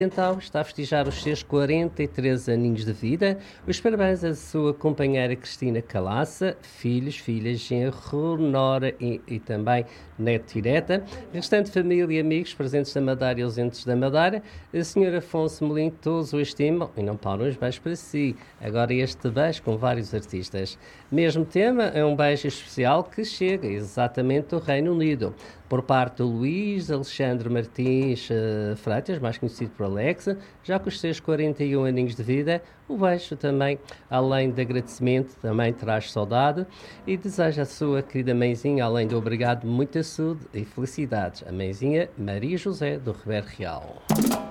Então, está a festejar os seus 43 aninhos de vida. Os parabéns à sua companheira Cristina Calaça, filhos, filhas, genro, nora e também neto e neta. Restante família e amigos presentes da Madeira e ausentes da Madeira. A senhora Afonso Melim, todos o estimam e não param os beijos para si. Agora este beijo com vários artistas. Mesmo tema, é um beijo especial que chega exatamente do Reino Unido. Por parte do Luís Alexandre Martins Freitas, mais conhecido por Alexa, já com os seus 41 aninhos de vida, o beijo também, além de agradecimento, também traz saudade e deseja à sua querida mãezinha, além do obrigado, muita saúde e felicidades. A mãezinha Maria José do Ribeiro Real.